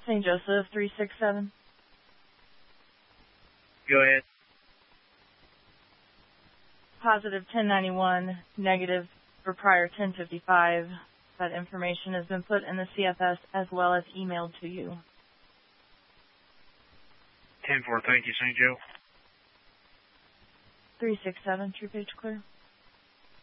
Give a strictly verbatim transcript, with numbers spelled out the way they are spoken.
Saint Joseph, three six seven. Go ahead. Positive ten ninety-one, negative for prior ten fifty-five. That information has been put in the C F S as well as emailed to you. ten four, thank you, Saint Joe. three six seven, true page clear.